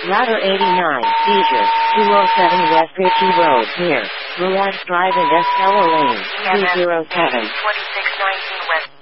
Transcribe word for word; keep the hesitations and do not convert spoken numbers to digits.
Ladder eighty-nine, seizure, two oh seven West Ritchie Road, near Ruads Drive and Estella Lane, two oh seven. twenty-six nineteen West